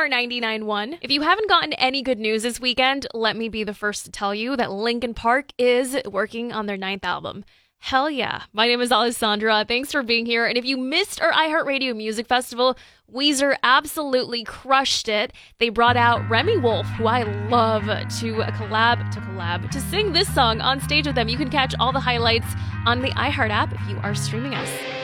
are 99.1. If you haven't gotten any good news this weekend, let me be the first to tell you that Linkin Park is working on their 9th album. Hell yeah. My name is Alessandra. Thanks for being here. And if you missed our iHeartRadio Music Festival, Weezer absolutely crushed it. They brought out Remy Wolf, who I love, to sing this song on stage with them. You can catch all the highlights on the iHeart app if you are streaming us.